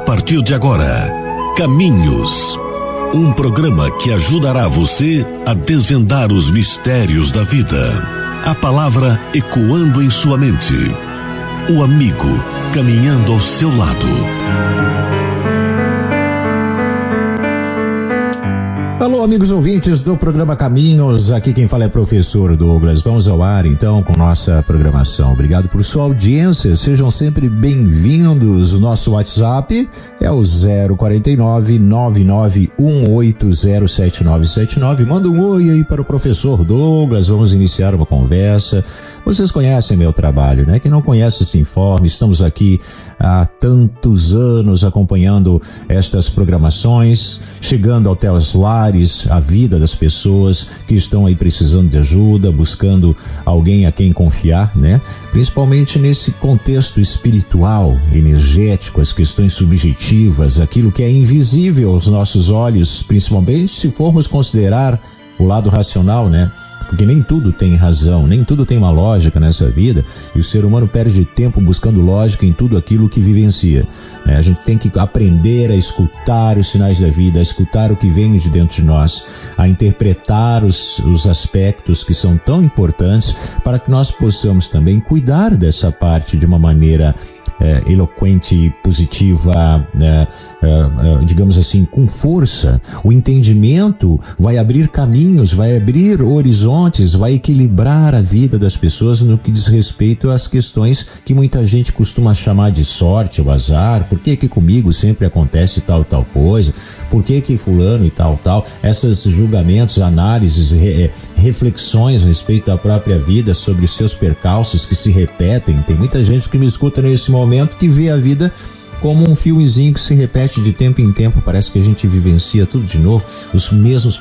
partir de agora, Caminhos, um programa que ajudará você a desvendar os mistérios da vida. A palavra ecoando em sua mente. O amigo caminhando ao seu lado. Alô, amigos ouvintes do programa Caminhos, aqui quem fala é professor Douglas. Vamos ao ar então com nossa programação. Obrigado por sua audiência, sejam sempre bem-vindos. O nosso WhatsApp é o 049-9918077979. Manda um oi aí para o professor Douglas, vamos iniciar uma conversa. Vocês conhecem meu trabalho, né? Quem não conhece se informe, estamos aqui há tantos anos acompanhando estas programações, chegando até os lares, a vida das pessoas que estão aí precisando de ajuda, buscando alguém a quem confiar, né? Principalmente nesse contexto espiritual, energético, as questões subjetivas, aquilo que é invisível aos nossos olhos, principalmente se formos considerar o lado racional, né? Porque nem tudo tem razão, nem tudo tem uma lógica nessa vida, e o ser humano perde tempo buscando lógica em tudo aquilo que vivencia. A gente tem que aprender a escutar os sinais da vida, a escutar o que vem de dentro de nós, a interpretar os aspectos que são tão importantes para que nós possamos também cuidar dessa parte de uma maneira eloquente, positiva, digamos assim, com força. O entendimento vai abrir caminhos, vai abrir horizontes, vai equilibrar a vida das pessoas no que diz respeito às questões que muita gente costuma chamar de sorte ou azar. Por que comigo sempre acontece tal coisa? Por que fulano e tal? Esses julgamentos, análises, reflexões a respeito da própria vida, sobre os seus percalços que se repetem. Tem muita gente que me escuta nesse momento que vê a vida como um filmezinho que se repete de tempo em tempo. Parece que a gente vivencia tudo de novo, os mesmos